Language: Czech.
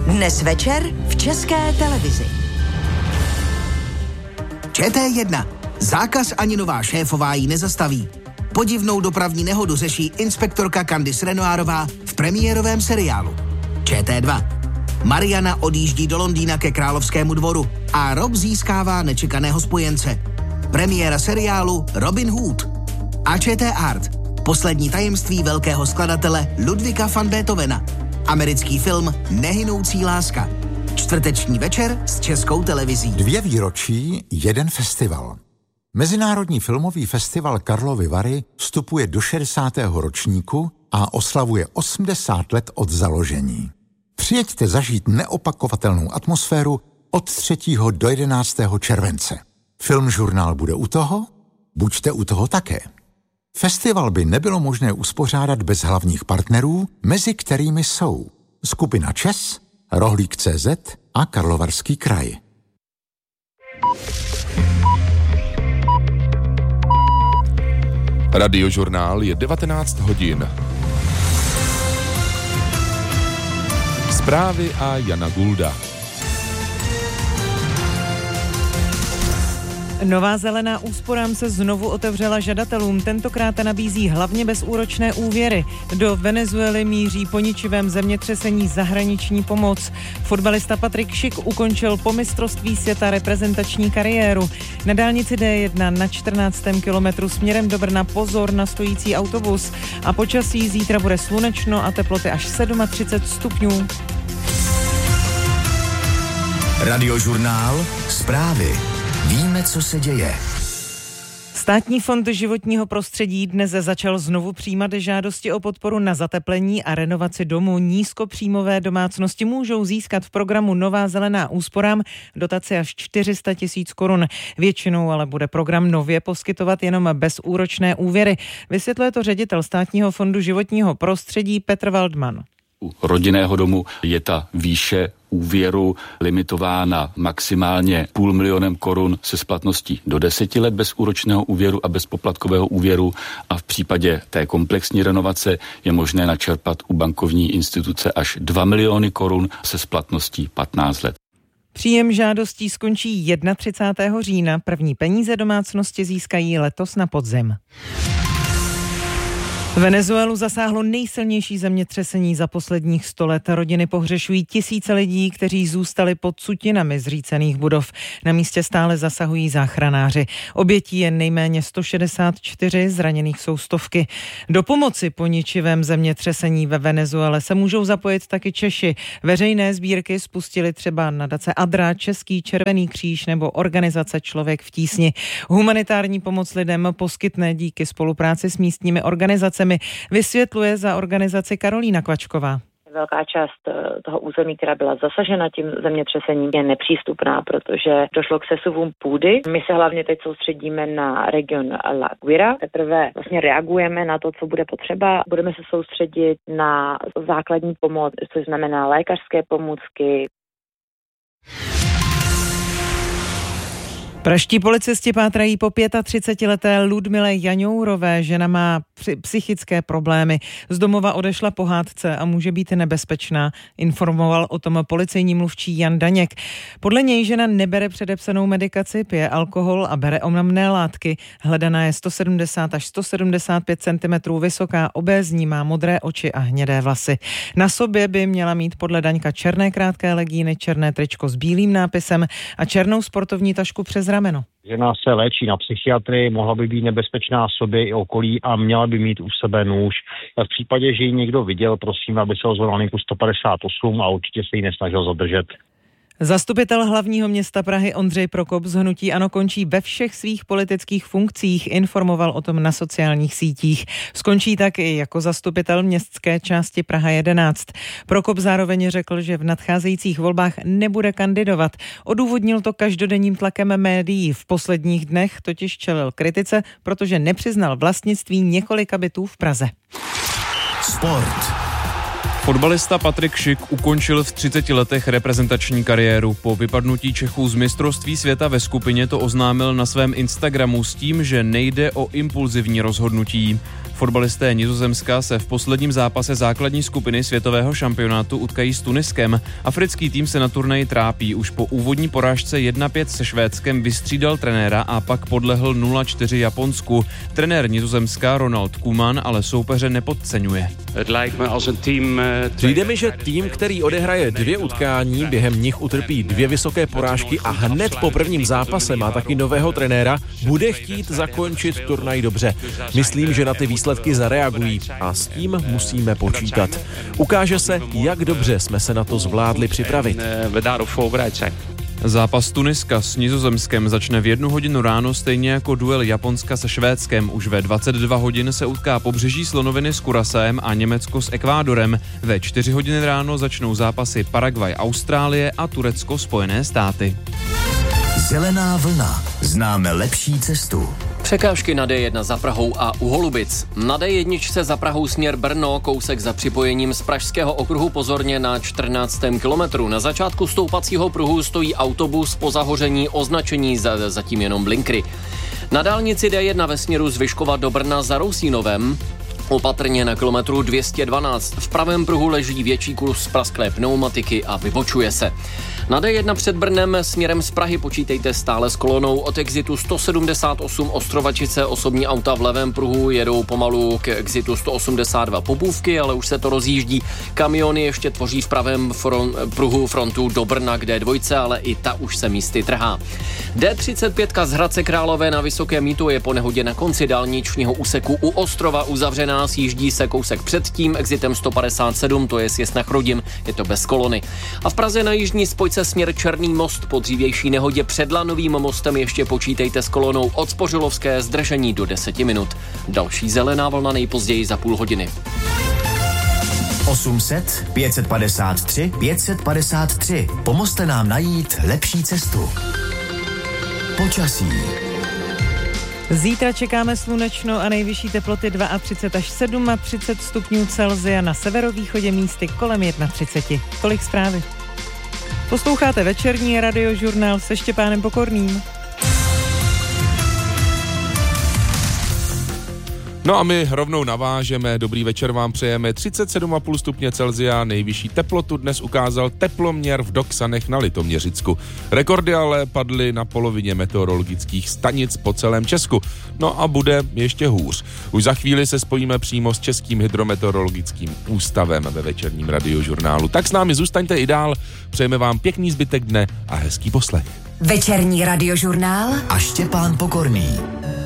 Dnes večer v České televizi. ČT1. Zákaz ani nová šéfová ji nezastaví. Podivnou dopravní nehodu řeší inspektorka Candice Renoirová v premiérovém seriálu. ČT2. Mariana odjíždí do Londýna ke Královskému dvoru a Rob získává nečekaného spojence. Premiéra seriálu Robin Hood. A ČT Art. Poslední tajemství velkého skladatele Ludvíka van Beethovena. Americký film Nehynoucí láska. Čtvrteční večer s Českou televizí. 2 výročí, 1 festival. Mezinárodní filmový festival Karlovy Vary vstupuje do 60. ročníku a oslavuje 80 let od založení. Přijeďte zažít neopakovatelnou atmosféru od 3. do 11. července. Filmžurnál bude u toho? Buďte u toho také. Festival by nebylo možné uspořádat bez hlavních partnerů, mezi kterými jsou skupina ČES, Rohlík.cz a Karlovarský kraj. Radiožurnál je 19 hodin. Zprávy a Jana Gulda. Nová zelená úsporám se znovu otevřela žadatelům, tentokrát nabízí hlavně bezúročné úvěry. Do Venezuely míří po ničivém zemětřesení zahraniční pomoc. Fotbalista Patrik Šik ukončil po mistrovství světa reprezentační kariéru. Na dálnici D1 na 14. kilometru směrem do Brna pozor na stojící autobus. A počasí zítra bude slunečno a teploty až 37 stupňů. Radiožurnál, zprávy. Víme, co se děje. Státní fond životního prostředí dnes začal znovu přijímat žádosti o podporu na zateplení a renovaci domů. Nízkopříjmové domácnosti můžou získat v programu Nová zelená úsporám dotaci až 400 000 korun. Většinou ale bude program nově poskytovat jenom bezúročné úvěry. Vysvětluje to ředitel Státního fondu životního prostředí Petr Waldman. U rodinného domu je ta výše úvěru limitována maximálně 500 000 korun se splatností do 10 let bezúročného úvěru a bezpoplatkového úvěru a v případě té komplexní renovace je možné načerpat u bankovní instituce až 2 miliony korun se splatností 15 let. Příjem žádostí skončí 31. října. První peníze domácnosti získají letos na podzim. Venezuelu zasáhlo nejsilnější zemětřesení za posledních 100 let. Rodiny pohřešují tisíce lidí, kteří zůstali pod sutinami zřícených budov. Na místě stále zasahují záchranáři. Obětí je nejméně 164, zraněných jsou stovky. Do pomoci po ničivém zemětřesení ve Venezuele se můžou zapojit taky Češi. Veřejné sbírky spustili třeba nadace ADRA, Český červený kříž nebo organizace Člověk v tísni. Humanitární pomoc lidem poskytne díky spolupráci s místními organizacemi, vysvětluje za organizaci Karolína Kvačková. Velká část toho území, která byla zasažena tím zemětřesením, je nepřístupná, protože došlo k sesuvům půdy. My se hlavně teď soustředíme na region La Guira. Teprve vlastně reagujeme na to, co bude potřeba. Budeme se soustředit na základní pomoc, což znamená lékařské pomůcky. Pražští policisti pátrají po 35leté Ludmile Jaňourové. Žena má psychické problémy. Z domova odešla po hádce a může být nebezpečná, informoval o tom policejní mluvčí Jan Daněk. Podle něj žena nebere předepsanou medikaci, pije alkohol a bere omamné látky. Hledaná je 170 až 175 cm vysoká, obézní, má modré oči a hnědé vlasy. Na sobě by měla mít podle Daňka černé krátké legíny, černé tričko s bílým nápisem a černou sportovní tašku přes rameno. Žena se léčí na psychiatrii, mohla by být nebezpečná sobě i okolí a měla by mít u sebe nůž. V případě, že ji někdo viděl, prosím, aby se ozval na linku 158 a určitě se ji nesnažil zadržet. Zastupitel hlavního města Prahy Ondřej Prokop z hnutí ANO končí ve všech svých politických funkcích, informoval o tom na sociálních sítích. Skončí tak i jako zastupitel městské části Praha 11. Prokop zároveň řekl, že v nadcházejících volbách nebude kandidovat. Odůvodnil to každodenním tlakem médií. V posledních dnech totiž čelil kritice, protože nepřiznal vlastnictví několika bytů v Praze. Sport. Fotbalista Patrik Šik ukončil v 30 letech reprezentační kariéru. Po vypadnutí Čechů z mistrovství světa ve skupině to oznámil na svém Instagramu s tím, že nejde o impulzivní rozhodnutí. Fotbalisté Nizozemska se v posledním zápase základní skupiny světového šampionátu utkají s Tuniskem. Africký tým se na turnaji trápí. Už po úvodní porážce 1-5 se Švédskem vystřídal trenéra a pak podlehl 0-4 Japonsku. Trenér Nizozemska Ronald Koeman ale soupeře nepodceňuje. Přijde mi, že tým, který odehraje 2 utkání, během nich utrpí 2 vysoké porážky a hned po prvním zápase má taky nového trenéra, bude chtít zakončit turnaj dobře. Myslím, že na ty výsledky zareagují a s tím musíme počítat. Ukáže se, jak dobře jsme se na to zvládli připravit. Zápas Tuniska s Nizozemskem začne v 1 hodinu ráno, stejně jako duel Japonska se Švédskem. Už ve 22 hodin se utká Pobřeží slonoviny s Curaçaem a Německo s Ekvádorem. Ve 4 hodiny ráno začnou zápasy Paraguay, Austrálie a Turecko, Spojené státy. Zelená vlna. Známe lepší cestu. Překážky na D1 za Prahou a u Holubic. Na D1 za Prahou směr Brno, kousek za připojením z Pražského okruhu pozorně na 14. kilometru. Na začátku stoupacího pruhu stojí autobus po zahoření, označení zatím jenom blinkry. Na dálnici D1 ve směru z Vyškova do Brna za Rousínovem opatrně na kilometru 212. V pravém pruhu leží větší kus prasklé pneumatiky a vybočuje se. Na D1 před Brnem směrem z Prahy počítejte stále s kolonou. Od exitu 178 Ostrovačice osobní auta v levém pruhu jedou pomalu k exitu 182 Popůvky, ale už se to rozjíždí. Kamiony ještě tvoří v pravém pruhu frontu do Brna k D2, ale i ta už se místy trhá. D35 z Hradce Králové na Vysokém Mýtu je po nehodě na konci dálničního úseku u Ostrova uzavřená, sjíždí se kousek před tím exitem 157, to je sjezd na Chrodim, je to bez kolony. A v Praze na jižní spojce směr Černý most po dřívější nehodě před Lanovým mostem ještě počítejte s kolonou od Spořilovské, zdržení do 10 minut. Další zelená vlna nejpozději za půl hodiny. 800 553 553. Pomozte nám najít lepší cestu. Počasí. Zítra čekáme slunečno a nejvyšší teploty 32 až 37 stupňů Celsia, na severovýchodě místy kolem 31. Tolik zprávy. Posloucháte večerní radiožurnál se Štěpánem Pokorným. No a my rovnou navážeme. Dobrý večer vám přejeme. 37,5 stupně Celsia, nejvyšší teplotu dnes ukázal teploměr v Doksanech na Litoměřicku. Rekordy ale padly na polovině meteorologických stanic po celém Česku. No a bude ještě hůř. Už za chvíli se spojíme přímo s Českým hydrometeorologickým ústavem ve večerním radiožurnálu. Tak s námi zůstaňte i dál. Přejeme vám pěkný zbytek dne a hezký poslech. Večerní radiožurnál a Štěpán Pokorný.